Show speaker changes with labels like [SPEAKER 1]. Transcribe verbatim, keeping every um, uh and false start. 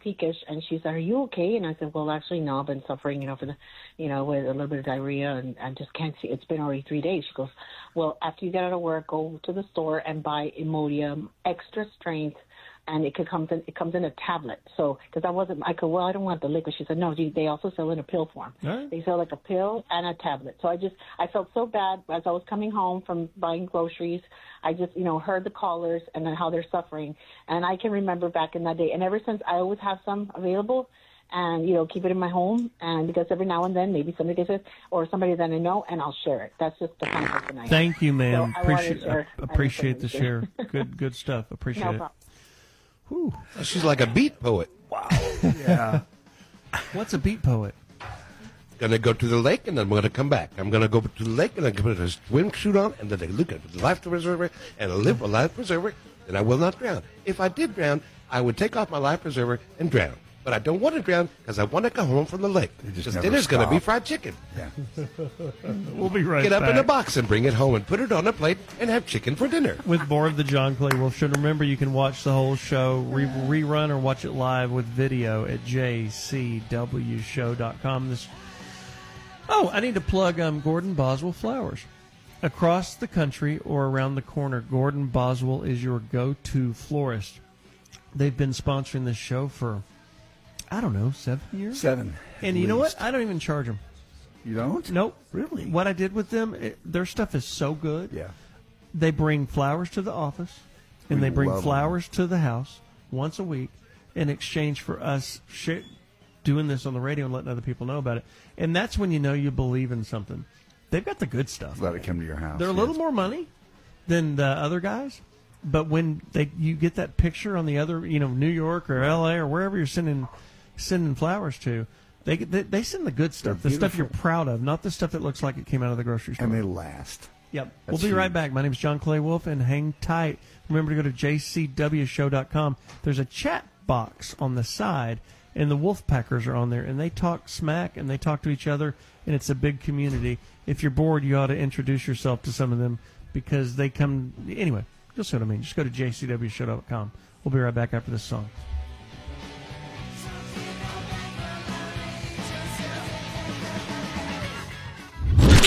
[SPEAKER 1] peakish, and she said, "Are you okay?" And I said, "Well, actually, no. I've been suffering, you know, for the, you know, with a little bit of diarrhea, and I just can't see. It's been already three days." She goes, "Well, after you get out of work, go to the store and buy Imodium extra strength." And it could comes in it comes in a tablet. So because I wasn't, I could well I don't want the liquid. She said no. They also sell in a pill form.
[SPEAKER 2] Right.
[SPEAKER 1] They sell like a pill and a tablet. So I just I felt so bad as I was coming home from buying groceries. I just you know heard the callers and then how they're suffering. And I can remember back in that day. And ever since I always have some available. And, you know, keep it in my home. And because every now and then, maybe somebody gets it or somebody that I know, and I'll share it. That's just the kind of person I am.
[SPEAKER 2] Thank you, ma'am.
[SPEAKER 1] So
[SPEAKER 2] appreciate uh, appreciate the share. Good good stuff. Appreciate
[SPEAKER 1] no
[SPEAKER 2] it.
[SPEAKER 1] problem.
[SPEAKER 2] Whew.
[SPEAKER 3] She's like a beat poet.
[SPEAKER 2] Wow. Yeah. What's a beat poet?
[SPEAKER 3] Gonna go to the lake and then I'm gonna come back. I'm gonna go to the lake and I'm gonna put a swimsuit on and then I look at the life preserver and I live a life preserver and I will not drown. If I did drown, I would take off my life preserver and drown. But I don't want to drown because I want to come home from the lake. Because dinner's going to be fried chicken.
[SPEAKER 2] Yeah. We'll be right
[SPEAKER 3] back. Get up
[SPEAKER 2] back.
[SPEAKER 3] in a box and bring it home and put it on a plate and have chicken for dinner.
[SPEAKER 2] With more of the John Clay Wolf Show. Remember, you can watch the whole show, re- rerun, or watch it live with video at j c w show dot com. This. Oh, I need to plug um, Gordon Boswell Flowers. Across the country or around the corner, Gordon Boswell is your go-to florist. They've been sponsoring this show for... I don't know, seven years?
[SPEAKER 4] Seven.
[SPEAKER 2] And you know what? I don't even charge them.
[SPEAKER 4] You don't?
[SPEAKER 2] Nope.
[SPEAKER 4] Really?
[SPEAKER 2] What I did with them, it, their stuff is so good.
[SPEAKER 4] Yeah.
[SPEAKER 2] They bring flowers to the office, and
[SPEAKER 4] We
[SPEAKER 2] they bring
[SPEAKER 4] love
[SPEAKER 2] flowers to the house once a week in exchange for us sh- doing this on the radio and letting other people know about it. And that's when you know you believe in something. They've got the good stuff.
[SPEAKER 4] Let it come to your house.
[SPEAKER 2] They're a
[SPEAKER 4] yes.
[SPEAKER 2] little more money than the other guys. But when they you get that picture on the other, you know, New York or L A or wherever you're sending sending flowers to, they they, they send the good stuff,
[SPEAKER 4] They're
[SPEAKER 2] the stuff you're
[SPEAKER 4] beautiful.
[SPEAKER 2] proud of, not the stuff that looks like it came out of the grocery store.
[SPEAKER 4] And they last.
[SPEAKER 2] Yep.
[SPEAKER 4] That's
[SPEAKER 2] We'll be right
[SPEAKER 4] huge.
[SPEAKER 2] back. My name is John Clay Wolf, and hang tight. Remember to go to j c w show dot com. There's a chat box on the side, and the Wolfpackers are on there, and they talk smack, and they talk to each other, and it's a big community. If you're bored, you ought to introduce yourself to some of them because they come... Anyway, you'll see what I mean. Just go to j c w show dot com. We'll be right back after this song.